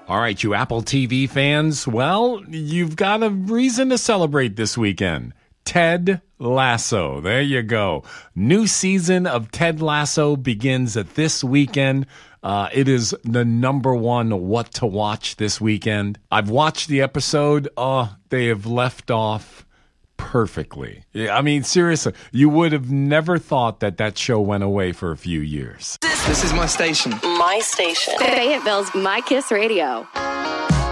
All right, you Apple TV fans, well, you've got a reason to celebrate this weekend. Ted Lasso. There you go. New season of Ted Lasso begins this weekend. It is the number one what to watch this weekend. I've watched the episode. They have left off perfectly. I mean, seriously, you would have never thought that show went away for a few years. This is my station. My station. Fayetteville's My Kiss Radio.